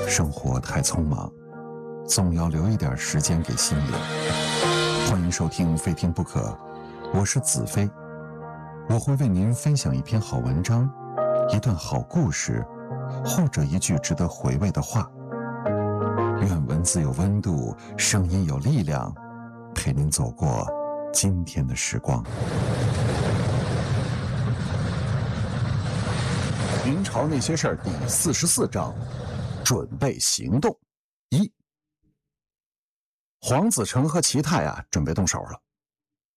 生活太匆忙，总要留一点时间给心灵。欢迎收听《非听不可》，我是子飞，我会为您分享一篇好文章，一段好故事，或者一句值得回味的话。愿文字有温度，声音有力量，陪您走过今天的时光。明朝那些事儿第44章，准备行动。1，黄子成和齐泰准备动手了。